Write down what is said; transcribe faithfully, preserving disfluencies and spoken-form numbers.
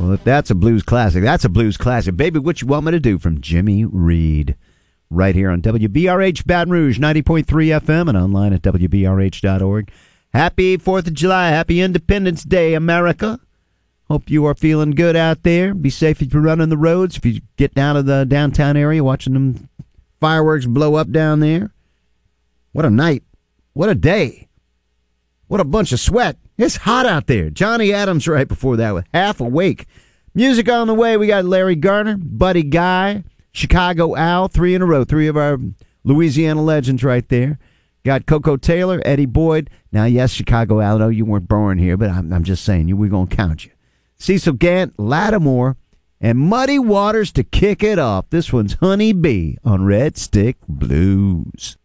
Well, if that's a blues classic, that's a blues classic. Baby, What You Want Me to Do from Jimmy Reed. Right here on W B R H Baton Rouge, ninety point three F M and online at W B R H dot org. Happy fourth of July. Happy Independence Day, America. Hope you are feeling good out there. Be safe if you're running the roads. If you get down to the downtown area, watching them fireworks blow up down there. What a night. What a day. What a bunch of sweat. It's hot out there. Johnny Adams right before that with Half Awake. Music on the way. We got Larry Garner, Buddy Guy, Chicago Owl, three in a row. Three of our Louisiana legends right there. Got Coco Taylor, Eddie Boyd. Now, yes, Chicago Owl, I know you weren't born here, but I'm, I'm just saying, you we're going to count you. Cecil Gant, Lattimore, and Muddy Waters to kick it off. This one's Honey Bee on Red Stick Blues.